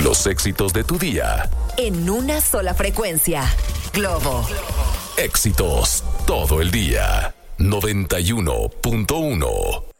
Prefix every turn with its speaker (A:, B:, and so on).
A: Los éxitos de tu día.
B: En una sola frecuencia. Globo.
A: Éxitos todo el día. 91.1.